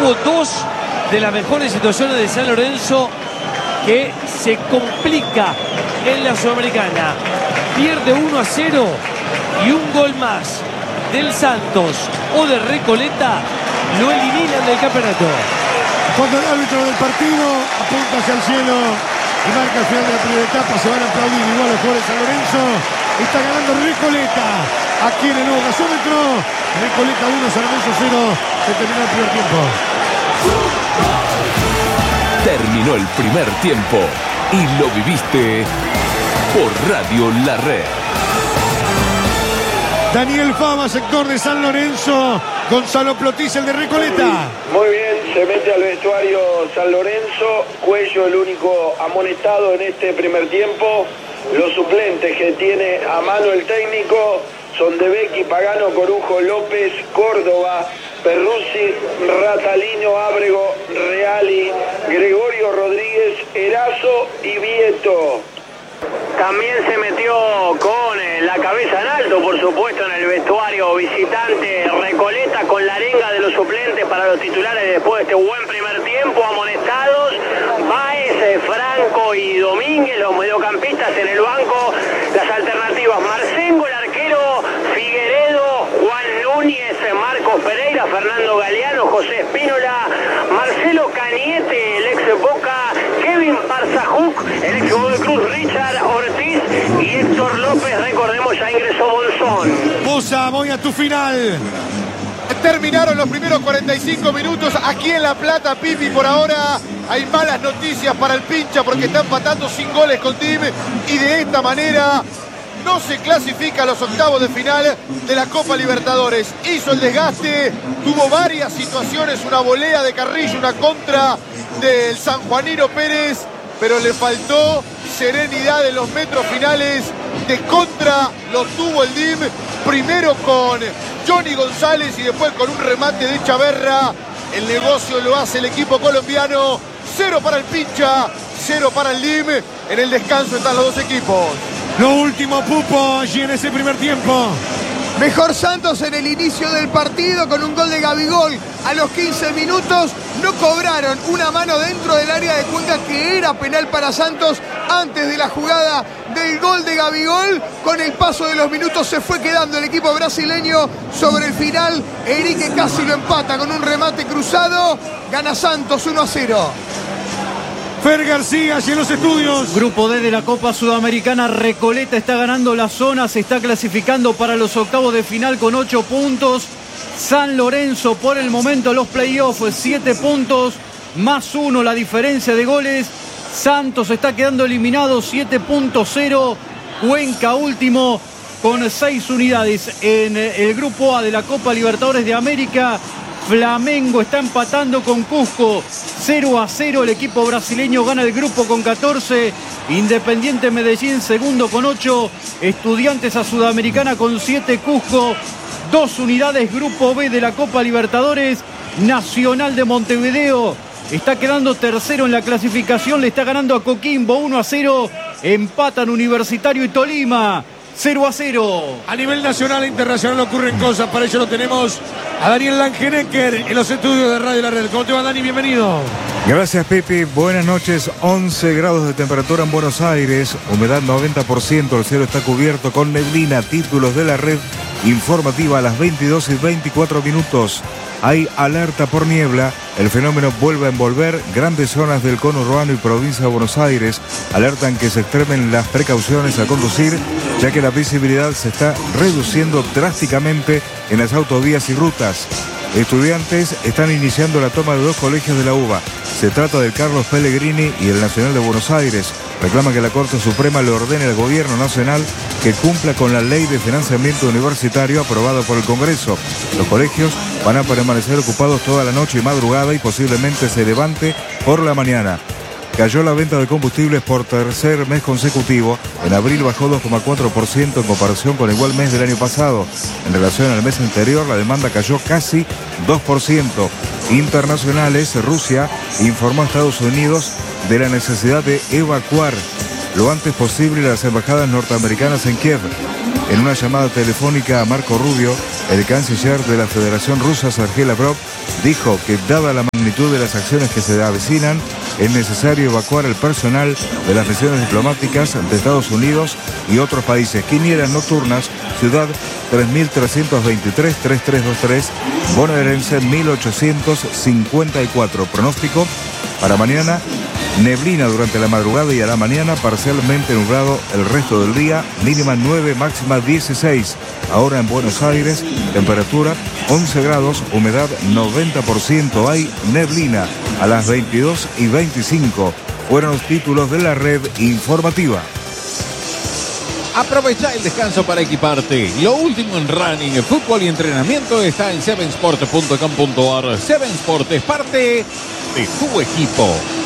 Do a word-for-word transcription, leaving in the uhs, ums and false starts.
tuvo dos de las mejores situaciones de San Lorenzo, que se complica en la Sudamericana. Pierde uno a cero y un gol más del Santos o de Recoleta lo eliminan del campeonato. Cuando el árbitro del partido apunta hacia el cielo y marca el final de la primera etapa, se van a aplaudir igual los jugadores de San Lorenzo. Está ganando Recoleta aquí en el nuevo gasómetro. Recoleta uno, San Lorenzo cero. Se terminó el primer tiempo. Terminó el primer tiempo y lo viviste por Radio La Red. Daniel Fama, sector de San Lorenzo. Gonzalo Plotiz, el de Recoleta. Muy bien, se mete al vestuario San Lorenzo. Cuello, el único amonestado en este primer tiempo. Los suplentes que tiene a mano el técnico son De Becchi, Pagano, Corujo, López, Córdoba, Perruzzi, Ratalino, Ábrego, Reali, Gregorio Rodríguez, Erazo y Vieto. También se metió con la cabeza en alto, por supuesto, en el vestuario visitante Recoleta, con la arenga de los suplentes para los titulares después de este buen primer tiempo. Amonestados Báez, Franco y Domínguez, los mediocampistas en el banco. Las alternativas: Marcengo, el arquero, Figueredo, Juan Núñez, Marcos Pereira, Fernando Galeano, José Espínola, Marcelo Cañete, el ex Boca, Kevin Parzajuc, el ex Godoy Cruz, Richard Ortiz y Héctor López. Recordemos, ya ingresó Monzón. Bosa, voy a tu final. Terminaron los primeros cuarenta y cinco minutos aquí en La Plata, Pipi. Por ahora hay malas noticias para el Pincha porque está empatando sin goles con T I M y de esta manera no se clasifica a los octavos de final de la Copa Libertadores. Hizo el desgaste, tuvo varias situaciones, una volea de Carrillo, una contra del sanjuanino Pérez, pero le faltó serenidad en los metros finales. De contra lo tuvo el D I M, primero con Johnny González y después con un remate de Chaverra. El negocio lo hace el equipo colombiano. Cero para el Pincha, cero para el D I M. En el descanso están los dos equipos. Lo último, Pupo, allí en ese primer tiempo. Mejor Santos en el inicio del partido con un gol de Gabigol a los quince minutos. No cobraron una mano dentro del área de Cuenca que era penal para Santos antes de la jugada del gol de Gabigol. Con el paso de los minutos se fue quedando el equipo brasileño sobre el final. Enrique casi lo empata con un remate cruzado. Gana Santos uno a cero. Fer García, allí en los estudios. Grupo D de la Copa Sudamericana. Recoleta está ganando la zona, se está clasificando para los octavos de final con ocho puntos. San Lorenzo por el momento los playoffs, siete puntos, más uno la diferencia de goles. Santos está quedando eliminado, siete punto cero. Cuenca último con seis unidades. En el grupo A de la Copa Libertadores de América, Flamengo está empatando con Cusco cero a cero. El equipo brasileño gana el grupo con catorce. Independiente Medellín segundo con ocho. Estudiantes a Sudamericana con siete. Cusco dos unidades. Grupo B de la Copa Libertadores, Nacional de Montevideo está quedando tercero en la clasificación. Le está ganando a Coquimbo uno a cero. Empatan Universitario y Tolima cero a cero. A nivel nacional e internacional ocurren cosas. Para ello lo tenemos a Daniel Langenecker en los estudios de Radio La Red. ¿Cómo te va, Dani? Bienvenido. Gracias, Pepe. Buenas noches. once grados de temperatura en Buenos Aires. Humedad noventa por ciento. El cielo está cubierto con neblina. Títulos de La Red informativa a las veintidós y veinticuatro minutos. Hay alerta por niebla. El fenómeno vuelve a envolver grandes zonas del conurbano y provincia de Buenos Aires. Alertan que se extremen las precauciones a conducir, ya que la visibilidad se está reduciendo drásticamente en las autovías y rutas. Estudiantes están iniciando la toma de dos colegios de la UBA. Se trata del Carlos Pellegrini y el Nacional de Buenos Aires. Reclama que la Corte Suprema le ordene al Gobierno Nacional que cumpla con la Ley de Financiamiento Universitario aprobada por el Congreso. Los colegios van a permanecer ocupados toda la noche y madrugada y posiblemente se levante por la mañana. Cayó la venta de combustibles por tercer mes consecutivo. En abril bajó dos coma cuatro por ciento en comparación con el igual mes del año pasado. En relación al mes anterior, la demanda cayó casi dos por ciento. Internacionales, Rusia informó a Estados Unidos de la necesidad de evacuar lo antes posible las embajadas norteamericanas en Kiev. En una llamada telefónica a Marco Rubio, el canciller de la Federación Rusa, Sergei Lavrov, dijo que dada la magnitud de las acciones que se avecinan, es necesario evacuar el personal de las misiones diplomáticas de Estados Unidos y otros países. Quinielas nocturnas, Ciudad tres mil trescientos veintitrés, treinta y tres veintitrés, bonaerense mil ochocientos cincuenta y cuatro. Pronóstico para mañana: neblina durante la madrugada y a la mañana, parcialmente nublado el resto del día, mínima nueve, máxima dieciséis. Ahora en Buenos Aires, temperatura once grados, humedad noventa por ciento, hay neblina. A las veintidós y veinticinco fueron los títulos de la red informativa. Aprovecha el descanso para equiparte. Lo último en running, fútbol y entrenamiento está en seven sport punto com punto ar. seven Sport es parte de tu equipo.